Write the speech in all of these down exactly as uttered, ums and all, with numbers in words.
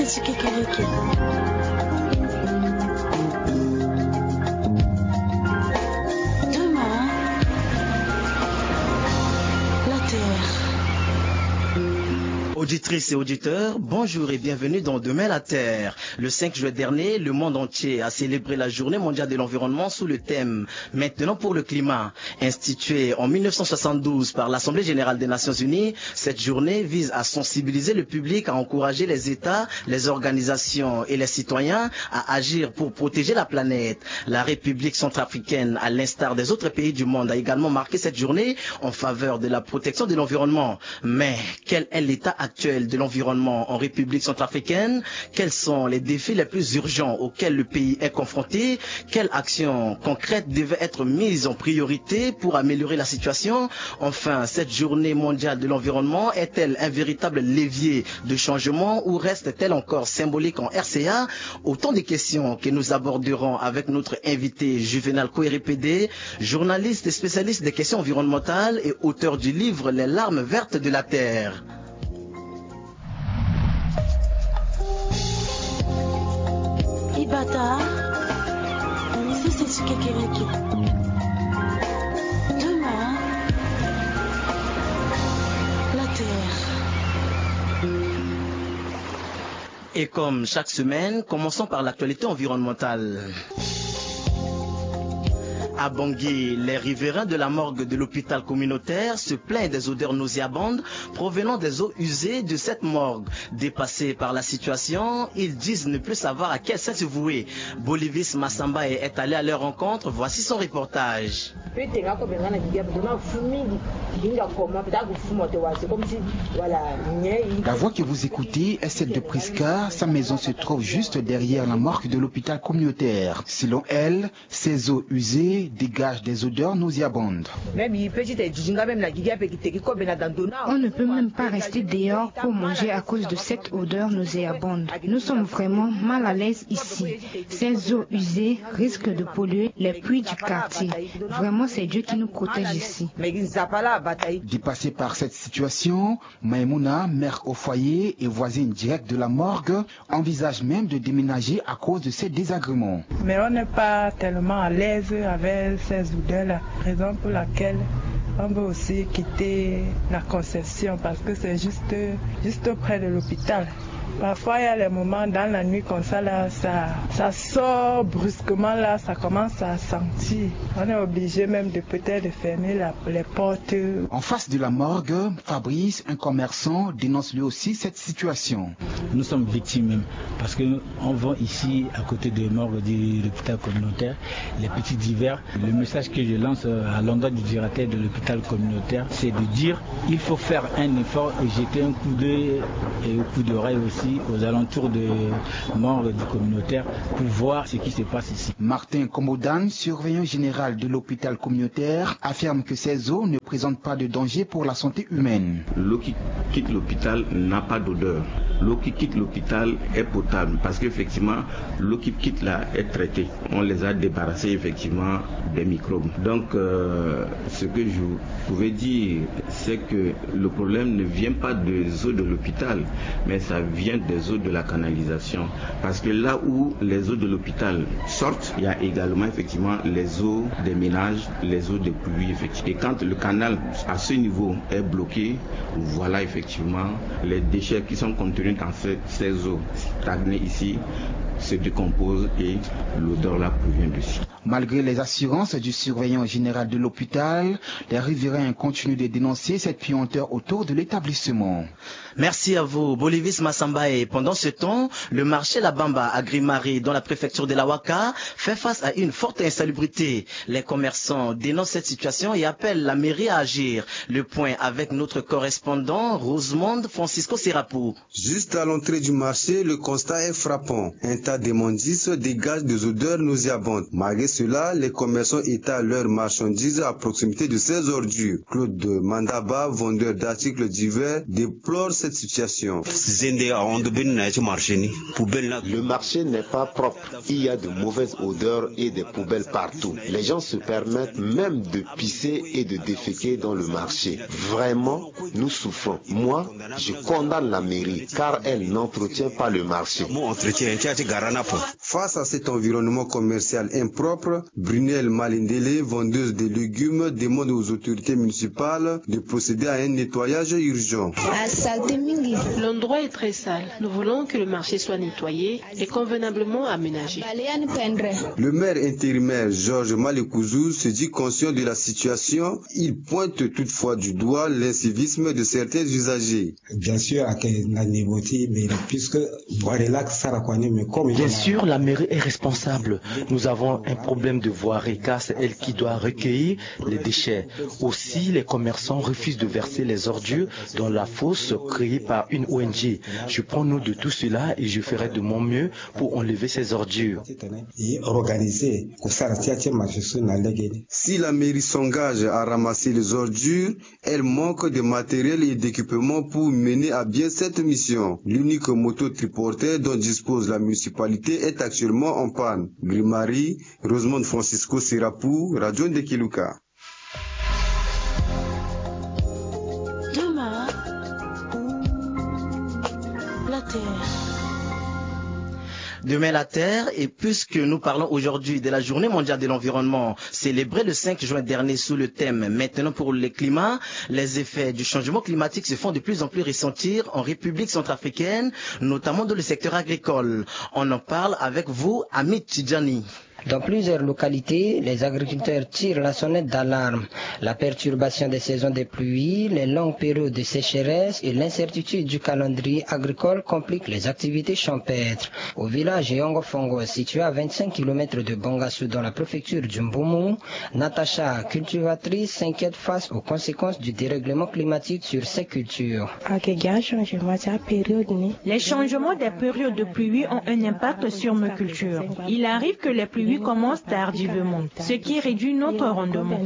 Sikikereke. Demain, la Terre. Auditrices et auditeurs, bonjour et bienvenue dans Demain la Terre. Le cinq juillet dernier, le monde entier a célébré la Journée mondiale de l'environnement sous le thème « Maintenant pour le climat ». Instituée en mille neuf cent soixante-douze par l'Assemblée générale des Nations unies, cette journée vise à sensibiliser le public, à encourager les États, les organisations et les citoyens à agir pour protéger la planète. La République centrafricaine, à l'instar des autres pays du monde, a également marqué cette journée en faveur de la protection de l'environnement. Mais quel est l'état actuel de l'environnement en République centrafricaine? Quels sont les défis les plus urgents auxquels le pays est confronté? Quelles actions concrètes devaient être mises en priorité pour améliorer la situation? Enfin, cette journée mondiale de l'environnement est-elle un véritable levier de changement ou reste-t-elle encore symbolique en R C A? Autant de questions que nous aborderons avec notre invité Juvenal Kouérépédé, journaliste et spécialiste des questions environnementales et auteur du livre Les larmes vertes de la Terre. Ibata, c'est Sikikereke. Demain, la Terre. Et comme chaque semaine, commençons par l'actualité environnementale. À Bangui, les riverains de la morgue de l'hôpital communautaire se plaignent des odeurs nauséabondes provenant des eaux usées de cette morgue. Dépassés par la situation, ils disent ne plus savoir à quel saint se vouer. Bolivis Massamba est allé à leur rencontre. Voici son reportage. La voix que vous écoutez est celle de Priska. Sa maison se trouve juste derrière la morgue de l'hôpital communautaire. Selon elle, ces eaux usées dégagent des odeurs nauséabondes. On ne peut même pas rester dehors pour manger à cause de cette odeur nauséabonde. Nous sommes vraiment mal à l'aise ici. Ces eaux usées risquent de polluer les puits du quartier. Vraiment, c'est Dieu qui nous protège ici. Dépassée par cette situation, Maïmouna, mère au foyer et voisine directe de la morgue, envisage même de déménager à cause de ces désagréments. Mais on n'est pas tellement à l'aise avec ces odeurs-là, raison pour laquelle on veut aussi quitter la concession parce que c'est juste, juste près de l'hôpital. Parfois, il y a les moments dans la nuit comme ça, là, ça, ça sort brusquement, là, ça commence à sentir. On est obligé même de peut-être de fermer la, les portes. En face de la morgue, Fabrice, un commerçant, dénonce lui aussi cette situation. Nous sommes victimes même, parce qu'on vend ici, à côté de la morgue de l'hôpital communautaire, les petits divers. Le message que je lance à l'endroit du directeur de l'hôpital communautaire, c'est de dire qu'il faut faire un effort et jeter un coup d'œil et un coup d'oreille aussi aux alentours de morgue du communautaire pour voir ce qui se passe ici. Martin Komodan, surveillant général de l'hôpital communautaire, affirme que ces eaux ne présentent pas de danger pour la santé humaine. L'eau qui quitte l'hôpital n'a pas d'odeur. L'eau qui quitte l'hôpital est potable parce qu'effectivement, l'eau qui quitte là est traitée. On les a débarrassés effectivement des microbes. Donc, euh, ce que je pouvais dire, c'est que le problème ne vient pas des eaux de l'hôpital, mais ça vient des eaux de la canalisation. Parce que là où les eaux de l'hôpital sortent, il y a également effectivement les eaux des ménages, les eaux des pluies. Effectivement. Et quand le canal à ce niveau est bloqué, voilà effectivement les déchets qui sont contenus dans ces, ces eaux stagnées ici se décompose et l'odeur là provient dessus. Malgré les assurances du surveillant général de l'hôpital, les riverains continuent de dénoncer cette puanteur autour de l'établissement. Merci à vous, Bolivis Massamba. Et pendant ce temps, le marché La Bamba à Grimari, dans la préfecture de la Ouaka, fait face à une forte insalubrité. Les commerçants dénoncent cette situation et appellent la mairie à agir. Le point avec notre correspondant, Rosemonde Francisco Serapou. Juste à l'entrée du marché, le constat est frappant. Un l'état d'immondice dégage des odeurs nauséabondes. Malgré cela, les commerçants étalent leurs marchandises à proximité de ces ordures. Claude Mandaba, vendeur d'articles divers, déplore cette situation. Le marché n'est pas propre. Il y a de mauvaises odeurs et des poubelles partout. Les gens se permettent même de pisser et de déféquer dans le marché. Vraiment, nous souffrons. Moi, je condamne la mairie car elle n'entretient pas le marché. Face à cet environnement commercial impropre, Brunel Malindele, vendeuse de légumes, demande aux autorités municipales de procéder à un nettoyage urgent. L'endroit est très sale. Nous voulons que le marché soit nettoyé et convenablement aménagé. Le maire intérimaire Georges Malekouzou se dit conscient de la situation. Il pointe toutefois du doigt l'incivisme de certains usagers. Bien sûr, Bien sûr, la mairie est responsable. Nous avons un problème de voirie car c'est elle qui doit recueillir les déchets. Aussi, les commerçants refusent de verser les ordures dans la fosse créée par une O N G. Je prends note de tout cela et je ferai de mon mieux pour enlever ces ordures. Si la mairie s'engage à ramasser les ordures, elle manque de matériel et d'équipement pour mener à bien cette mission. L'unique moto triporteur dont dispose la municipalité est actuellement en panne. Grimari, Rosemont Francisco Sirapou, Radio Ndekiluka. Demain, la Terre. Demain la Terre, et puisque nous parlons aujourd'hui de la Journée mondiale de l'environnement, célébrée le cinq juin dernier sous le thème « Maintenant pour le climat », les effets du changement climatique se font de plus en plus ressentir en République centrafricaine, notamment dans le secteur agricole. On en parle avec vous, Amit Tidjani. Dans plusieurs localités, les agriculteurs tirent la sonnette d'alarme. La perturbation des saisons des pluies, les longues périodes de sécheresse et l'incertitude du calendrier agricole compliquent les activités champêtres. Au village Yongofongo, situé à vingt-cinq kilomètres de Bangassou dans la préfecture du Mboumou, Natacha, cultivatrice, s'inquiète face aux conséquences du dérèglement climatique sur ses cultures. Les changements des périodes de pluie ont un impact sur nos cultures. Il arrive que les pluies commence tardivement, ce qui réduit notre rendement.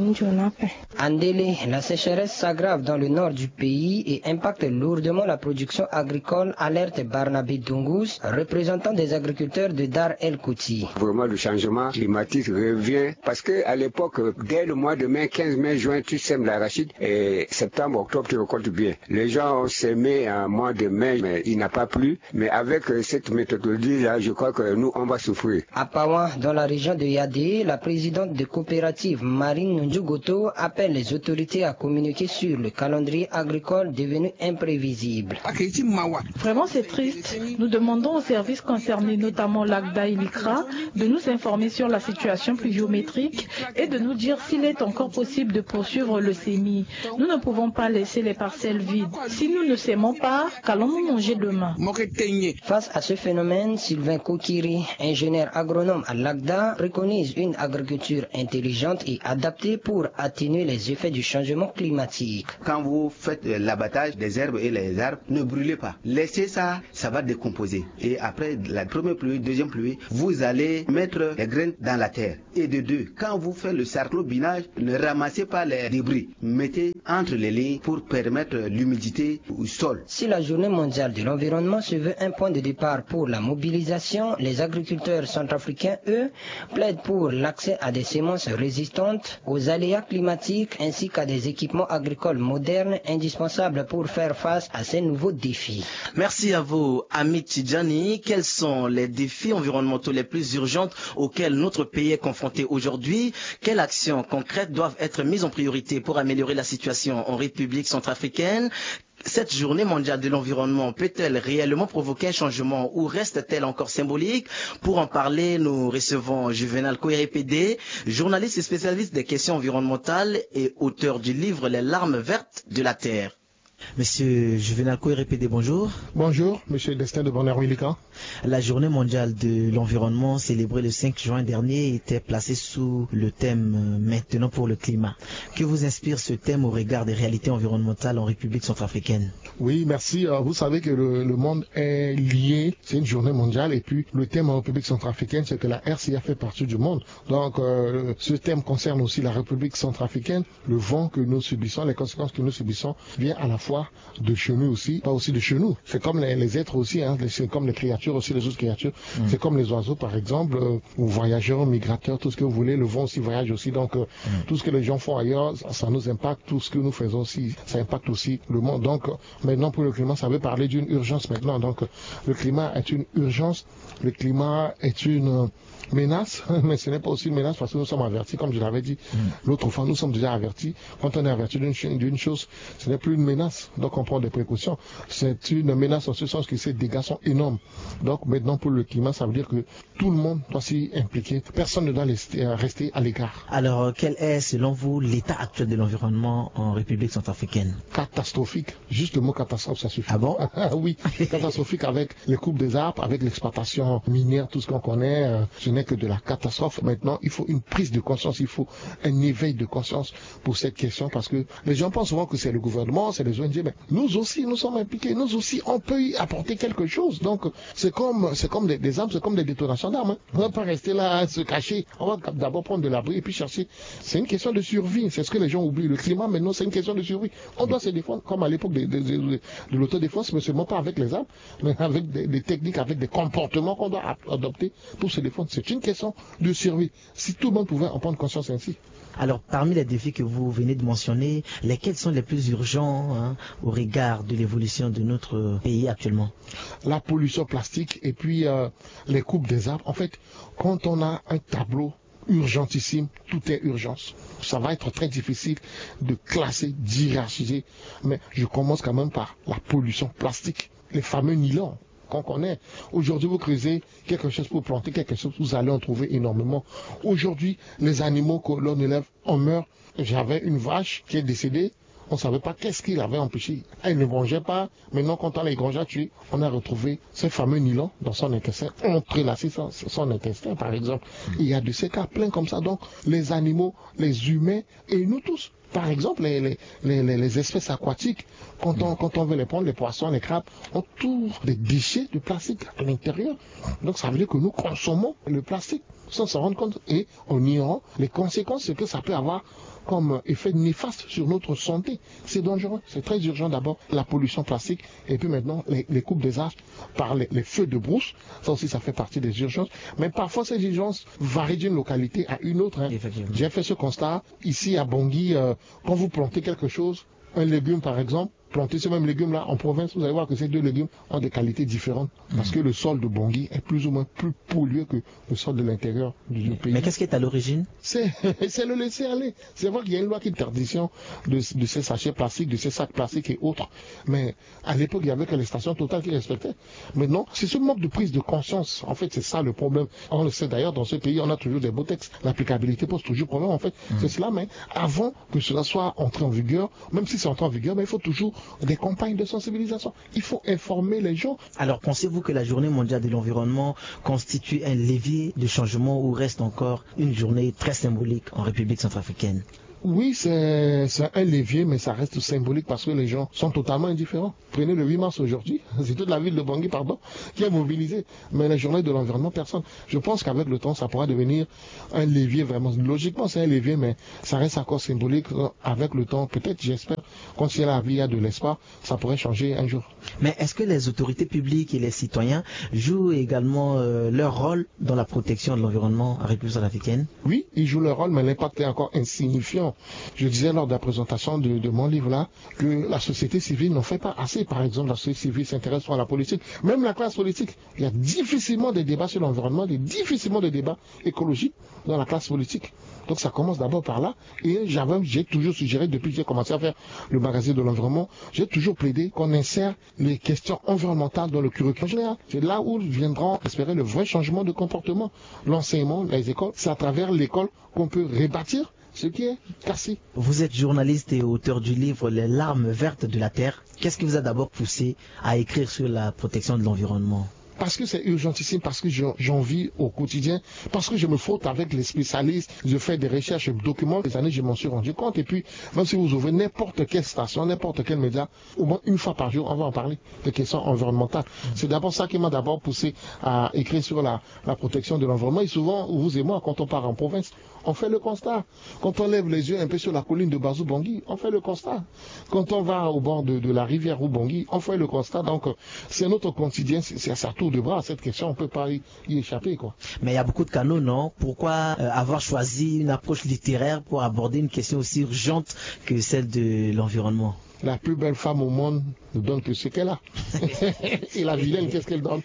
Andélé, la sécheresse s'aggrave dans le nord du pays et impacte lourdement la production agricole, alerte Barnabé Dungus, représentant des agriculteurs de Dar El Kouti. Vraiment, le changement climatique revient parce que à l'époque, dès le mois de mai, quinze mai, juin, tu sèmes l'arachide et septembre, octobre, tu récoltes bien. Les gens ont sémé en mois de mai, mais il n'a pas plu. Mais avec cette méthodologie-là, je crois que nous, on va souffrir. À Pawan, dans la région de Yadé, la présidente de coopérative Marine Ndjugoto appelle les autorités à communiquer sur le calendrier agricole devenu imprévisible. Vraiment, c'est triste. Nous demandons aux services concernés, notamment l'A C D A et l'I C R A, de nous informer sur la situation pluviométrique et de nous dire s'il est encore possible de poursuivre le semis. Nous ne pouvons pas laisser les parcelles vides. Si nous ne sémons pas, qu'allons-nous manger demain? Face à ce phénomène, Sylvain Kokiri, ingénieur agronome à l'A C D A, préconise une agriculture intelligente et adaptée pour atténuer les effets du changement climatique. Quand vous faites l'abattage des herbes et les arbres, ne brûlez pas. Laissez ça, ça va décomposer. Et après la première pluie, deuxième pluie, vous allez mettre les graines dans la terre. Et de deux, quand vous faites le sarclobinage, ne ramassez pas les débris. Mettez entre les lignes pour permettre l'humidité au sol. Si la journée mondiale de l'environnement se veut un point de départ pour la mobilisation, les agriculteurs centrafricains, eux, plaident pour l'accès à des semences résistantes aux aléas climatiques ainsi qu'à des équipements agricoles modernes indispensables pour faire face à ces nouveaux défis. Merci à vous, Amit Tidjani. Quels sont les défis environnementaux les plus urgents auxquels notre pays est confronté aujourd'hui? Quelles actions concrètes doivent être mises en priorité pour améliorer la situation en République centrafricaine? Cette journée mondiale de l'environnement peut-elle réellement provoquer un changement ou reste-t-elle encore symbolique? Pour en parler, nous recevons Juvenal Koyerepede, journaliste et spécialiste des questions environnementales et auteur du livre Les larmes vertes de la terre. Monsieur Juvenal Kouérépédé, bonjour. Bonjour, monsieur Destin de Bonheur-Willican. La journée mondiale de l'environnement célébrée le cinq juin dernier était placée sous le thème « Maintenant pour le climat ». Que vous inspire ce thème au regard des réalités environnementales en République centrafricaine? Oui, merci. Vous savez que le, le monde est lié, c'est une journée mondiale, et puis le thème en République centrafricaine, c'est que la R C A fait partie du monde. Donc euh, ce thème concerne aussi la République centrafricaine. Le vent que nous subissons, les conséquences que nous subissons, vient à la fois de chez nous aussi, pas aussi de chez nous. C'est comme les, les êtres aussi, hein, c'est comme les créatures aussi, les autres créatures. Mmh. C'est comme les oiseaux par exemple, euh, ou voyageurs, migrateurs, tout ce que vous voulez. Le vent aussi voyage aussi. Donc euh, mmh. tout ce que les gens font ailleurs, ça, ça nous impacte. Tout ce que nous faisons aussi, ça impacte aussi le monde. Donc euh, maintenant pour le climat, ça veut parler d'une urgence maintenant. Donc euh, le climat est une urgence. Le climat est une euh, menace, mais ce n'est pas aussi une menace parce que nous sommes avertis, comme je l'avais dit mmh. l'autre fois, nous sommes déjà avertis. Quand on est averti d'une, d'une chose, ce n'est plus une menace, donc on prend des précautions. C'est une menace en ce sens que ces dégâts sont énormes. Donc maintenant pour le climat, ça veut dire que tout le monde doit s'y impliquer. Personne ne doit rester, rester à l'égard. Alors quel est selon vous l'état actuel de l'environnement en République centrafricaine? Catastrophique. Juste le mot catastrophe, ça suffit. Ah bon? Oui, catastrophique avec les coupes des arbres, avec l'exploitation minière, tout ce qu'on connaît. Euh, ce n'est que de la catastrophe. Maintenant, il faut une prise de conscience, il faut un éveil de conscience pour cette question parce que les gens pensent souvent que c'est le gouvernement, c'est les O N G, mais nous aussi, nous sommes impliqués, nous aussi, on peut y apporter quelque chose. Donc, c'est comme, c'est comme des, des armes, c'est comme des détonations d'armes. Hein. On ne va pas rester là à se cacher. On va d'abord prendre de l'abri et puis chercher. C'est une question de survie. C'est ce que les gens oublient. Le climat, maintenant, c'est une question de survie. On doit se défendre comme à l'époque de, de, de, de, de l'autodéfense, mais seulement pas avec les armes, mais avec des, des techniques, avec des comportements qu'on doit adopter pour se défendre. C'est une question de survie. Si tout le monde pouvait en prendre conscience ainsi. Alors, parmi les défis que vous venez de mentionner, lesquels sont les plus urgents hein, au regard de l'évolution de notre pays actuellement? La pollution plastique et puis euh, les coupes des arbres. En fait, quand on a un tableau urgentissime, tout est urgence. Ça va être très difficile de classer, d'hiérarchiser, mais je commence quand même par la pollution plastique, les fameux nylons qu'on connaît. Aujourd'hui, vous creusez quelque chose pour planter quelque chose, vous allez en trouver énormément. Aujourd'hui, les animaux que l'on élève, on meurt. J'avais une vache qui est décédée. On ne savait pas qu'est-ce qui l'avait empêché. Elle ne mangeait pas. Maintenant, quand on l'a a tué, on a retrouvé ce fameux nylon dans son intestin, entrelacé son, son intestin, par exemple. Il y a de ces cas plein comme ça. Donc, les animaux, les humains et nous tous. Par exemple, les, les, les, les espèces aquatiques, quand on, quand on veut les prendre, les poissons, les crabes, on trouve des déchets de plastique à l'intérieur. Donc, ça veut dire que nous consommons le plastique sans s'en rendre compte et on ignore les conséquences que ça peut avoir comme effet néfaste sur notre santé. C'est dangereux, c'est très urgent d'abord la pollution plastique et puis maintenant les, les coupes des arbres par les, les feux de brousse, ça aussi ça fait partie des urgences, mais parfois ces urgences varient d'une localité à une autre. Hein. J'ai fait ce constat ici à Bangui, euh, quand vous plantez quelque chose, un légume par exemple, planter ce même légume-là en province, vous allez voir que ces deux légumes ont des qualités différentes. Parce mmh. que le sol de Bangui est plus ou moins plus pollué que le sol de l'intérieur du mais, pays. Mais qu'est-ce qui est à l'origine? C'est, c'est le laisser aller. C'est vrai qu'il y a une loi qui interdiction de, de ces sachets plastiques, de ces sacs plastiques et autres. Mais à l'époque, il n'y avait que les stations totales qui respectaient. Maintenant, c'est ce manque de prise de conscience. En fait, c'est ça le problème. On le sait d'ailleurs, dans ce pays, on a toujours des beaux textes. L'applicabilité pose toujours problème. En fait, mmh. c'est cela. Mais avant que cela soit entré en vigueur, même si c'est entré en vigueur, mais il faut toujours des campagnes de sensibilisation. Il faut informer les gens. Alors, pensez-vous que la journée mondiale de l'environnement constitue un levier de changement ou reste encore une journée très symbolique en République centrafricaine? Oui, c'est, c'est un levier, mais ça reste symbolique parce que les gens sont totalement indifférents. Prenez le huit mars aujourd'hui, c'est toute la ville de Bangui, pardon, qui est mobilisée. Mais la journée de l'environnement, personne. Je pense qu'avec le temps, ça pourra devenir un levier vraiment. Logiquement, c'est un levier, mais ça reste encore symbolique. Avec le temps, peut-être, j'espère, quand il y a la vie, il y a de l'espoir, ça pourrait changer un jour. Mais est-ce que les autorités publiques et les citoyens jouent également euh, leur rôle dans la protection de l'environnement en République centrafricaine? Oui, ils jouent leur rôle, mais l'impact est encore insignifiant. Je disais lors de la présentation de, de mon livre-là que la société civile n'en fait pas assez. Par exemple, la société civile s'intéresse à la politique. Même la classe politique, il y a difficilement des débats sur l'environnement, des difficilement des débats écologiques dans la classe politique. Donc ça commence d'abord par là. Et j'avais, j'ai toujours suggéré, depuis que j'ai commencé à faire le magazine de l'environnement, j'ai toujours plaidé qu'on insère les questions environnementales dans le curriculum général. C'est là où viendront espérer le vrai changement de comportement. L'enseignement, les écoles, c'est à travers l'école qu'on peut rebâtir ce qui est cassé. Vous êtes journaliste et auteur du livre Les larmes vertes de la terre. Qu'est-ce qui vous a d'abord poussé à écrire sur la protection de l'environnement? Parce que c'est urgentissime, parce que j'en vis au quotidien, parce que je me frotte avec les spécialistes, je fais des recherches, je documente, des années je m'en suis rendu compte, et puis même si vous ouvrez n'importe quelle station, n'importe quel média, au moins une fois par jour, on va en parler des questions environnementales. C'est d'abord ça qui m'a d'abord poussé à écrire sur la, la protection de l'environnement, et souvent, vous et moi, quand on part en province, on fait le constat. Quand on lève les yeux un peu sur la colline de Bazou-Bangui, on fait le constat. Quand on va au bord de, de la rivière Roubangui, on fait le constat. Donc, c'est notre quotidien, c'est à sa tour de bras. Cette question, on ne peut pas y, y échapper, quoi. Mais il y a beaucoup de canaux, non? Pourquoi euh, avoir choisi une approche littéraire pour aborder une question aussi urgente que celle de l'environnement? La plus belle femme au monde ne donne que ce qu'elle a. Et la vilaine, qu'est-ce qu'elle donne?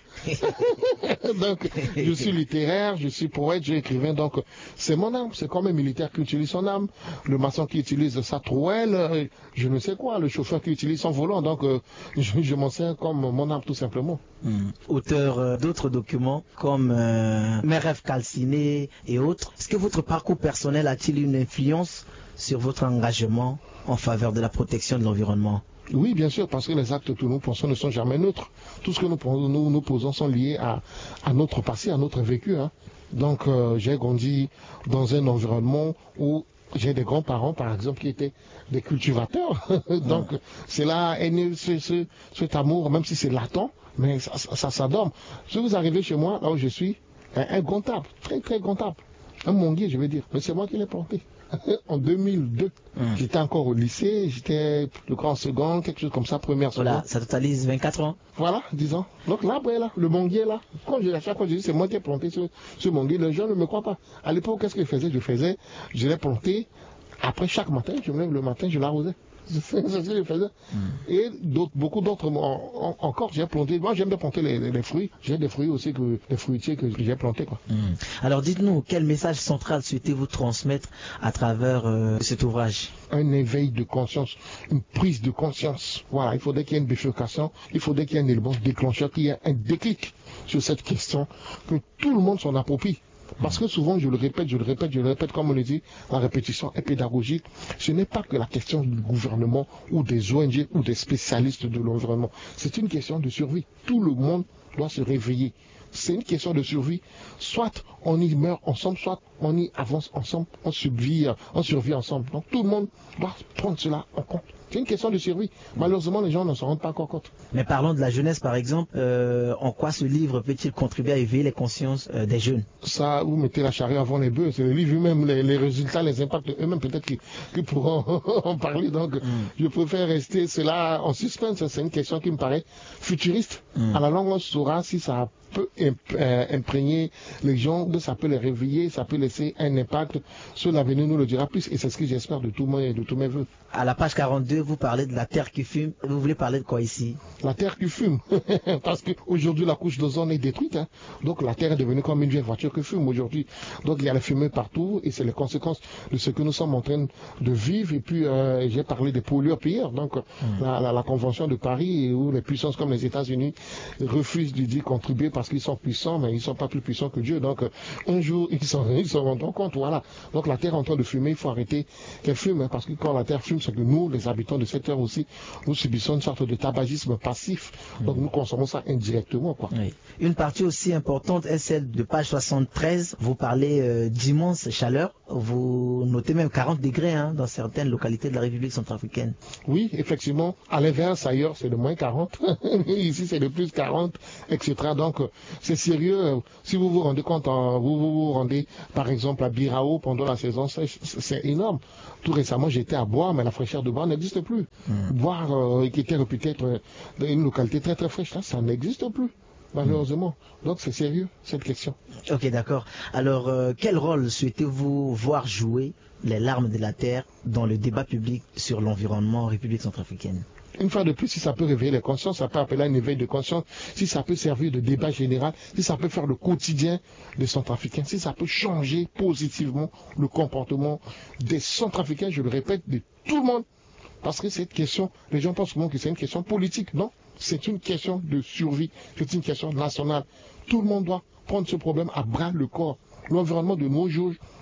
Donc, je suis littéraire, je suis poète, je suis écrivain, donc c'est mon âme. C'est comme un militaire qui utilise son âme, le maçon qui utilise sa trouelle, je ne sais quoi, le chauffeur qui utilise son volant. Donc, euh, je, je m'en sers comme mon âme, tout simplement. Mmh. Auteur euh, d'autres documents comme euh, Mes rêves calcinés et autres. Est-ce que votre parcours personnel a-t-il une influence sur votre engagement en faveur de la protection de l'environnement? Oui, bien sûr, parce que les actes que nous pensons ne sont jamais neutres. Tout ce que nous, nous, nous posons sont liés à, à notre passé, à notre vécu. Hein. Donc, euh, j'ai grandi dans un environnement où j'ai des grands-parents, par exemple, qui étaient des cultivateurs. Donc, ouais. C'est là est né ce, ce, cet amour, même si c'est latent, mais ça, ça, ça s'adorme. Si vous arrivez chez moi, là où je suis, un, un grand arbre, très très grand arbre, un manguier, je veux dire, mais c'est moi qui l'ai planté. En deux mille deux, mmh. J'étais encore au lycée, j'étais le grand second, quelque chose comme ça, première seconde. Voilà, ça totalise vingt-quatre ans. Voilà, disons. Donc l'arbre est là, le manguier est là. Quand je, à chaque fois je dis c'est moi qui ai planté ce, ce manguier, les gens ne me croient pas. À l'époque, qu'est-ce que je faisais? Je faisais, je l'ai planté, après chaque matin, je me lève le matin, je l'arrosais. C'est ce que je faisais. Mm. Et d'autres, beaucoup d'autres en, en, encore, j'ai planté. Moi, j'aime bien planter les, les, les fruits. J'ai des fruits aussi, que, des fruitiers que j'ai plantés, quoi. Mm. Alors, dites-nous, quel message central souhaitez-vous transmettre à travers euh, cet ouvrage? Un éveil de conscience, une prise de conscience. Voilà, il faudrait qu'il y ait une bifurcation, il faudrait qu'il y ait un élément déclencheur, qu'il y ait un déclic sur cette question, que tout le monde s'en approprie. Parce que souvent, je le répète, je le répète, je le répète, comme on le dit, la répétition est pédagogique. Ce n'est pas que la question du gouvernement ou des O N G ou des spécialistes de l'environnement. C'est une question de survie. Tout le monde doit se réveiller. C'est une question de survie. Soit on y meurt ensemble, soit on y avance ensemble, on survit, on survit ensemble. Donc tout le monde doit prendre cela en compte. C'est une question de survie. Malheureusement, les gens ne s'en rendent pas encore compte. Mais parlons de la jeunesse, par exemple. Euh, en quoi ce livre peut-il contribuer à éveiller les consciences euh, des jeunes? Ça, vous mettez la charrue avant les bœufs. C'est le livre eux-mêmes, les, les résultats, les impacts eux-mêmes, peut-être qu'ils qu pourront en parler. Donc, mm. je préfère rester cela en suspense. C'est une question qui me paraît futuriste. Mm. À la longue, on saura si ça peut imprégner les gens, ça peut les réveiller, ça peut laisser un impact sur l'avenir, nous le dira plus. Et c'est ce que j'espère de tous mes, de tous mes voeux. À la page quarante-deux, vous parlez de la terre qui fume. Vous voulez parler de quoi ici? La terre qui fume. Parce qu'aujourd'hui, la couche d'ozone est détruite. Hein. Donc la terre est devenue comme une vieille voiture qui fume aujourd'hui. Donc il y a la fumée partout et c'est les conséquences de ce que nous sommes en train de vivre. Et puis euh, j'ai parlé des pollueurs-pilleurs. Donc mmh. la, la, la Convention de Paris où les puissances comme les États-Unis refusent d'y contribuer parce qu'ils sont puissants, mais ils ne sont pas plus puissants que Dieu. Donc un jour, ils s'en ils s'en rendront compte. Voilà. Donc la terre est en train de fumer, il faut arrêter qu'elle fume. Hein, parce que quand la terre fume, c'est que nous, les habitants de cette terre aussi, nous subissons une sorte de tabagisme passif. Donc mmh. nous consommons ça indirectement. Quoi. Oui. Une partie aussi importante est celle de page soixante-treize. Vous parlez euh, d'immense chaleur. Vous notez même quarante degrés hein, dans certaines localités de la République centrafricaine. Oui, effectivement. À l'inverse, ailleurs, c'est de moins quarante. Ici, c'est de plus quarante, et cetera. Donc, c'est sérieux. Si vous vous rendez compte, hein, vous, vous vous rendez, par exemple, à Birao pendant la saison sèche, c'est énorme. Tout récemment, j'étais à Bois, mais la fraîcheur de Bois n'existe plus. Mmh. Bois, euh, qui était réputé être une localité très très fraîche, là, ça n'existe plus. Malheureusement. Mmh. Donc c'est sérieux, cette question. Ok, d'accord. Alors, euh, quel rôle souhaitez-vous voir jouer les larmes de la terre dans le débat public sur l'environnement en République centrafricaine? Une fois de plus, si ça peut réveiller les consciences, ça peut appeler un éveil de conscience, si ça peut servir de débat général, si ça peut faire le quotidien des Centrafricains, si ça peut changer positivement le comportement des Centrafricains, je le répète, de tout le monde. Parce que cette question, les gens pensent souvent que c'est une question politique. Non, c'est une question de survie, c'est une question nationale. Tout le monde doit prendre ce problème à bras le corps. L'environnement de nos jours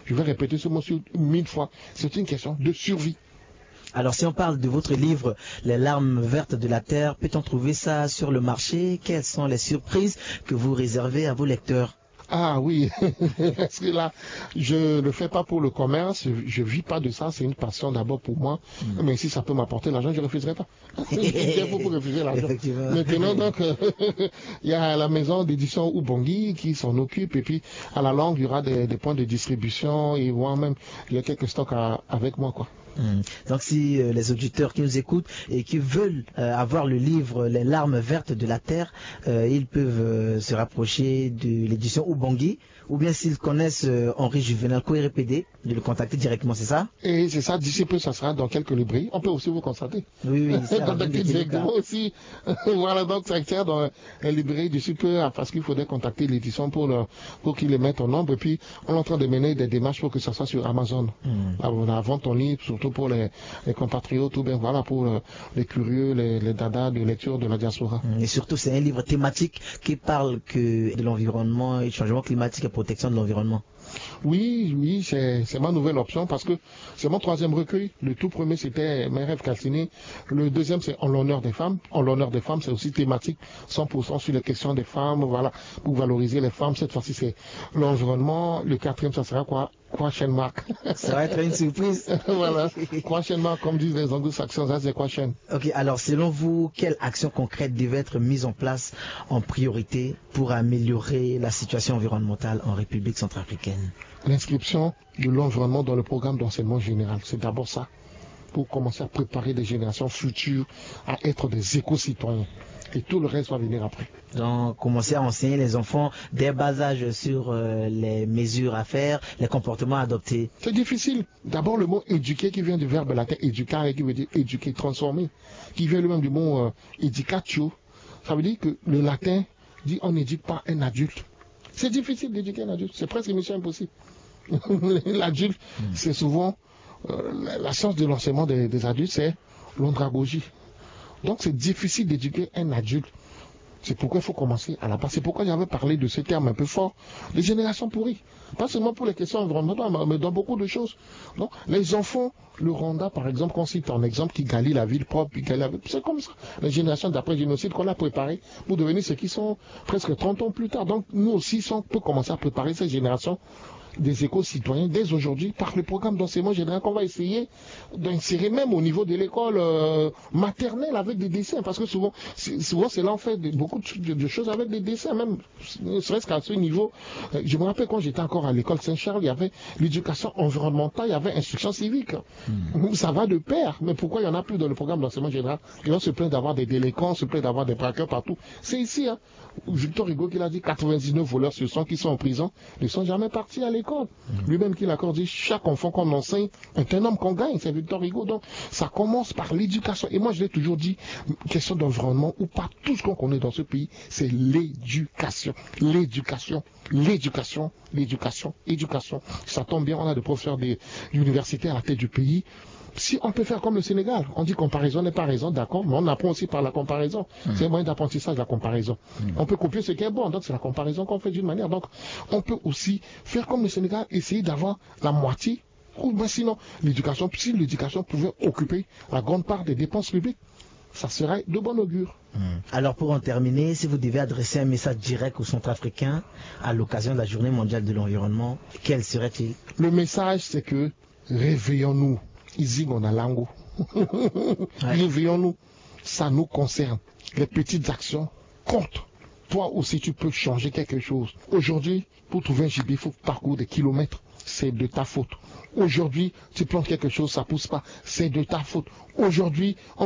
Je vais répéter ce mot sur mille fois. C'est une question de survie. Alors si on parle de votre livre Les larmes vertes de la terre, peut-on trouver ça sur le marché? Quelles sont les surprises que vous réservez à vos lecteurs? Ah oui, parce que là, je ne le fais pas pour le commerce, je ne vis pas de ça, c'est une passion d'abord pour moi, mm. mais si ça peut m'apporter l'argent, je ne refuserai pas. Il faut refuser l'argent. Maintenant, donc, il y a la maison d'édition Ubongi qui s'en occupe, et puis à la longue, il y aura des, des points de distribution, et moi-même, il y a quelques stocks à, avec moi, quoi. Mmh. Donc si euh, les auditeurs qui nous écoutent et qui veulent euh, avoir le livre Les larmes vertes de la terre, euh, ils peuvent euh, se rapprocher de l'édition Ubongi, ou bien s'ils connaissent euh, Henri Juvenal Kouéré P D, de le contacter directement, c'est ça? Et c'est ça, d'ici peu ça sera dans quelques librairies. On peut aussi vous constater. Oui, oui. Contacter directement aussi. Voilà, donc ça sert dans les librairies d'ici peu, parce qu'il faudrait contacter l'édition pour, le, pour qu'ils les mettent en nombre. Et puis on est en train de mener des démarches pour que ça soit sur Amazon. Mmh. On a vente en ligne, surtout pour les, les compatriotes, ou bien voilà, pour euh, les curieux, les, les dadas de lecture de la diaspora. Et surtout, c'est un livre thématique qui parle que de l'environnement et du changement climatique et protection de l'environnement. Oui, oui, c'est ma nouvelle option parce que c'est mon troisième recueil. Le tout premier, c'était Mes rêves calcinés. Le deuxième, c'est En l'honneur des femmes. En l'honneur des femmes, c'est aussi thématique, cent pour cent sur les questions des femmes, voilà, pour valoriser les femmes. Cette fois-ci, c'est l'environnement. Le quatrième, ça sera quoi? Question mark. Ça va être une surprise. Voilà. Question mark, comme disent les anglo-saxons, ça c'est question. Ok, alors selon vous, quelles actions concrètes devaient être mises en place en priorité pour améliorer la situation environnementale en République centrafricaine? L'inscription de l'environnement dans le programme d'enseignement général, c'est d'abord ça, pour commencer à préparer des générations futures à être des éco-citoyens. Et tout le reste va venir après. Donc, commencer à enseigner les enfants dès bas âge sur euh, les mesures à faire, les comportements à adopter. C'est difficile. D'abord, le mot éduquer qui vient du verbe latin educare, qui veut dire éduquer, transformer, qui vient lui-même du mot euh, educatio. Ça veut dire que le latin dit on n'éduque pas un adulte. C'est difficile d'éduquer un adulte. C'est presque une mission impossible. L'adulte, mmh. c'est souvent euh, la, la science de l'enseignement des, des adultes, c'est l'andragogie. Donc c'est difficile d'éduquer un adulte. C'est pourquoi il faut commencer à la base. C'est pourquoi j'avais parlé de ce terme un peu fort, les générations pourries. Pas seulement pour les questions environnementales, mais dans beaucoup de choses. Donc les enfants, le Rwanda par exemple, qu'on cite en exemple, qui gagne la ville propre, c'est comme ça. Les générations d'après génocide qu'on a préparées pour devenir ceux qui sont presque trente ans plus tard. Donc nous aussi, on peut commencer à préparer ces générations des éco-citoyens dès aujourd'hui par le programme d'enseignement général qu'on va essayer d'insérer même au niveau de l'école euh, maternelle avec des dessins, parce que souvent souvent c'est là on fait de, beaucoup de, de choses avec des dessins, même ne serait-ce qu'à ce niveau. Euh, je me rappelle quand j'étais encore à l'école Saint-Charles, il y avait l'éducation environnementale, il y avait instruction civique. Mmh. Ça va de pair, mais pourquoi il n'y en a plus dans le programme d'enseignement général? Les gens se plaignent d'avoir des délinquants, se plaignent d'avoir des braqueurs partout. C'est ici, hein. Victor Hugo qui l'a dit, quatre-vingt-dix-neuf voleurs sur cent qui sont en prison ne sont jamais partis à l'école. Mmh. Lui-même qui l'accorde dit, chaque enfant qu'on enseigne est un homme qu'on gagne, c'est Victor Hugo. Donc ça commence par l'éducation. Et moi je l'ai toujours dit, question d'environnement ou pas, tout ce qu'on connaît dans ce pays, c'est l'éducation. L'éducation, l'éducation, l'éducation, éducation. Ça tombe bien, on a des professeurs des universités à la tête du pays. Si on peut faire comme le Sénégal, on dit comparaison n'est pas raison, d'accord, mais on apprend aussi par la comparaison. Mmh. C'est un moyen d'apprentissage, la comparaison. Mmh. On peut copier ce qui est bon, donc c'est la comparaison qu'on fait d'une manière. Donc on peut aussi faire comme le Sénégal, essayer d'avoir la moitié, ou ben sinon l'éducation, si l'éducation pouvait occuper la grande part des dépenses publiques, ça serait de bon augure. Mmh. Alors pour en terminer, si vous devez adresser un message direct aux Centrafricains à l'occasion de la Journée mondiale de l'environnement, quel serait-il? Le message, c'est que réveillons-nous. Ici, on a l'ango. Réveillons-nous. Ça nous concerne. Les petites actions comptent. Toi aussi, tu peux changer quelque chose. Aujourd'hui, pour trouver un gibier, il faut parcourir des kilomètres. C'est de ta faute. Aujourd'hui, tu plantes quelque chose, ça pousse pas. C'est de ta faute. Aujourd'hui, on